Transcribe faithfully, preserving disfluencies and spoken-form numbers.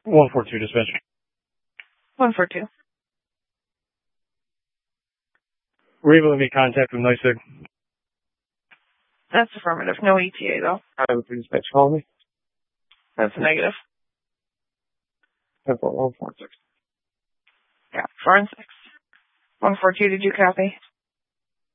one four two dispatch. one four two. Were you able to make contact with NYSEG? That's affirmative. No E T A, though. I would please dispatch call me. That's a negative. one four six. Yeah, four and six. one four two, did you copy?